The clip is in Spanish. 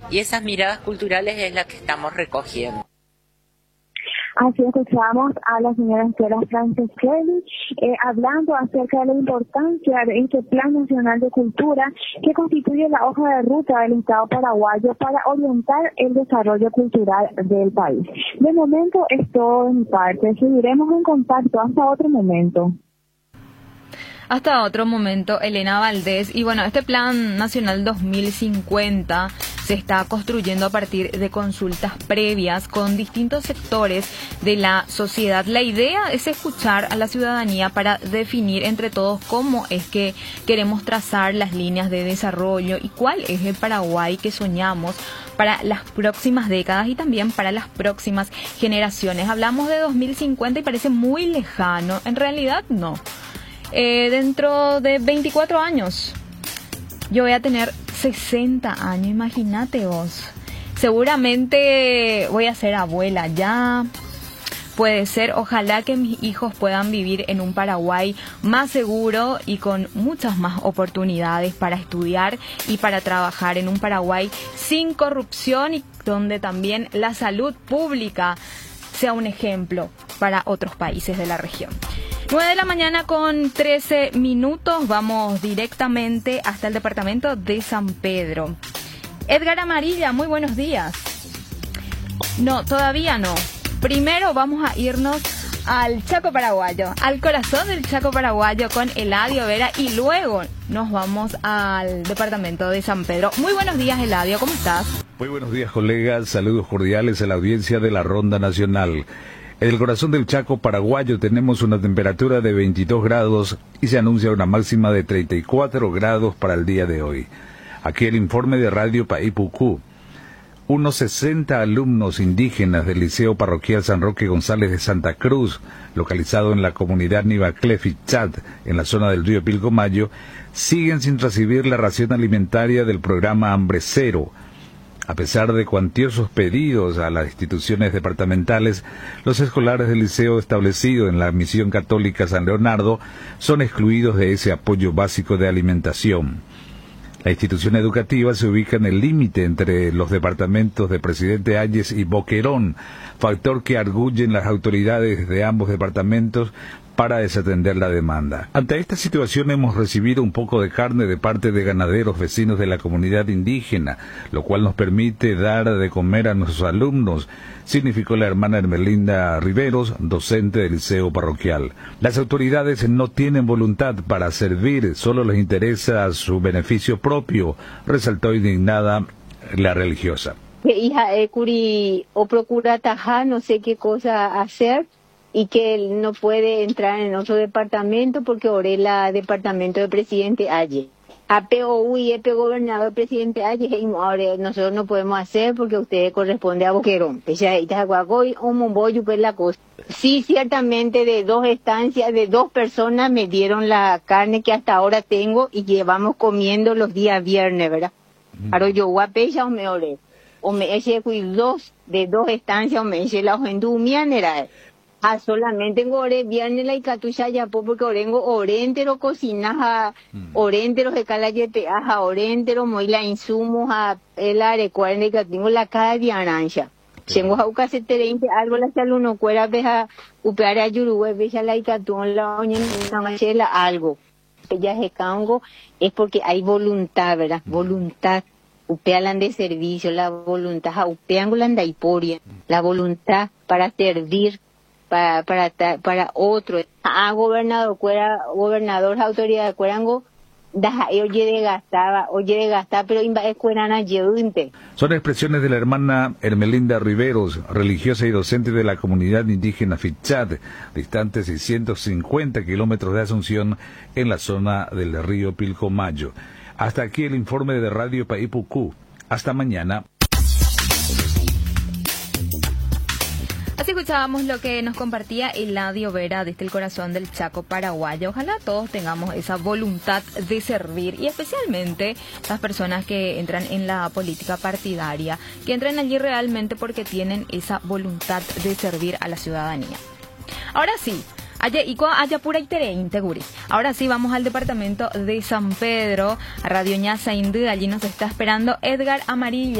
y esas miradas culturales es la que estamos recogiendo. Así escuchamos a la señora Estela Franceschelli hablando acerca de la importancia de este Plan Nacional de Cultura que constituye la hoja de ruta del Estado paraguayo para orientar el desarrollo cultural del país. De momento es todo de mi parte. Seguiremos en contacto hasta otro momento. Hasta otro momento, Elena Valdés. Y bueno, este Plan Nacional 2050 se está construyendo a partir de consultas previas con distintos sectores de la sociedad. La idea es escuchar a la ciudadanía para definir entre todos cómo es que queremos trazar las líneas de desarrollo y cuál es el Paraguay que soñamos para las próximas décadas y también para las próximas generaciones. Hablamos de 2050 y parece muy lejano. En realidad, no. Dentro de 24 años yo voy a tener 60 años, imagínate vos. Seguramente voy a ser abuela ya. Puede ser, ojalá que mis hijos puedan vivir en un Paraguay más seguro y con muchas más oportunidades para estudiar y para trabajar, en un Paraguay sin corrupción y donde también la salud pública sea un ejemplo para otros países de la región. 9 de la mañana con 13 minutos, vamos directamente hasta el departamento de San Pedro. Edgar Amarilla, muy buenos días. No, todavía no. Primero vamos a irnos al Chaco paraguayo, al corazón del Chaco paraguayo con Eladio Vera y luego nos vamos al departamento de San Pedro. Muy buenos días, Eladio, ¿cómo estás? Muy buenos días, colegas. Saludos cordiales a la audiencia de la Ronda Nacional. En el corazón del Chaco paraguayo tenemos una temperatura de 22 grados y se anuncia una máxima de 34 grados para el día de hoy. Aquí el informe de Radio Paipucú. Unos 60 alumnos indígenas del Liceo Parroquial San Roque González de Santa Cruz, localizado en la comunidad Nivaclé-Fichat, en la zona del río Pilcomayo, siguen sin recibir la ración alimentaria del programa Hambre Cero. A pesar de cuantiosos pedidos a las instituciones departamentales, los escolares del liceo establecido en la Misión Católica San Leonardo son excluidos de ese apoyo básico de alimentación. La institución educativa se ubica en el límite entre los departamentos de Presidente Hayes y Boquerón, factor que arguyen las autoridades de ambos departamentos para desatender la demanda. Ante esta situación hemos recibido un poco de carne de parte de ganaderos vecinos de la comunidad indígena, lo cual nos permite dar de comer a nuestros alumnos, significó la hermana Hermelinda Riveros, docente del liceo parroquial. Las autoridades no tienen voluntad para servir, solo les interesa su beneficio propio, resaltó indignada la religiosa. Hija Ecuri o procura atajar, no sé qué cosa hacer, y que él no puede entrar en otro departamento porque oré la departamento de Presidente Aye. APOU y EP gobernador Presidente Aye, y ahora nosotros no podemos hacer porque usted corresponde a Boquerón. Sí, ciertamente de 2 estancias, de 2 personas me dieron la carne que hasta ahora tengo y llevamos comiendo los días viernes, ¿verdad? Ahora yo guapecha o me oré. O me eché 2 de 2 estancias o me eché la ojendumian era. Solamente en ore viernes la icatucha ya porque orengo orentero cocinas orentero de calayete orentero moila insumos a el arecuarne que tengo la cara de arancha. Tengo jauca se terente algo la saluno cuera veja upeara yuruwe veja la icatun la oña la algo. Ella es cango es porque hay voluntad, ¿verdad? Voluntad. Upealan de servicio, la voluntad upeangulan da hiporia, la voluntad para servir para otro. Gobernador, autoridad de Cuerango, oye de gastar, pero es Cuerana llevante. Son expresiones de la hermana Hermelinda Riveros, religiosa y docente de la comunidad indígena Fichat, distante 650 kilómetros de Asunción, en la zona del río Pilcomayo. Hasta aquí el informe de Radio Paipucú. Hasta mañana. Así escuchábamos lo que nos compartía Eladio Vera desde el corazón del Chaco paraguayo. Ojalá todos tengamos esa voluntad de servir y especialmente las personas que entran en la política partidaria, que entran allí realmente porque tienen esa voluntad de servir a la ciudadanía. Ahora sí. Ahora sí, vamos al departamento de San Pedro, a Radio Ñaza Indú. Allí nos está esperando Edgar Amarilla.